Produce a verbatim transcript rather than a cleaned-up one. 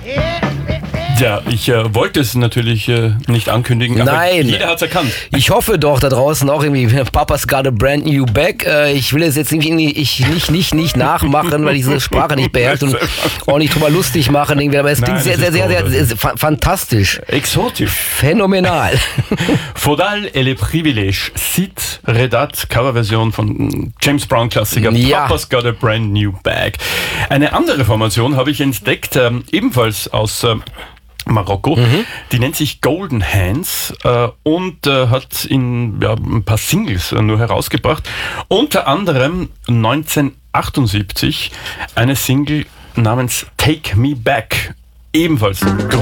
Ja, ich äh, wollte es natürlich äh, nicht ankündigen, aber Nein. jeder hat es erkannt. Ich hoffe doch da draußen auch irgendwie, Papa's got a brand new bag. Äh, ich will es jetzt nicht, ich nicht, nicht, nicht nachmachen, weil ich diese Sprache nicht beherrsche und auch nicht drüber lustig machen. Irgendwie. Aber es klingt Nein, sehr, sehr, sehr, sehr, sehr, sehr fa- fantastisch. Exotisch. Phänomenal. Faudal et les privilèges. Sid Redat, Coverversion von James Brown Klassiker Ja. Papa's got a brand new bag. Eine andere Formation habe ich entdeckt, ähm, ebenfalls aus ähm, Marokko. Mhm. Die nennt sich Golden Hands äh, und äh, hat in ja, ein paar Singles äh, nur herausgebracht. Unter anderem neunzehnhundertachtundsiebzig eine Single namens Take Me Back. Ebenfalls